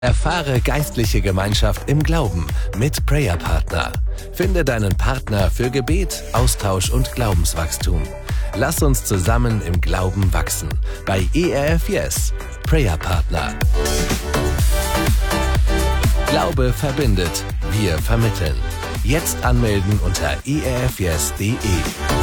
Erfahre geistliche Gemeinschaft im Glauben mit Prayer Partner. Finde deinen Partner für Gebet, Austausch und Glaubenswachstum. Lass uns zusammen im Glauben wachsen. Bei ERF Yes, Prayer Partner. Glaube verbindet. Wir vermitteln. Jetzt anmelden unter erfyes.de.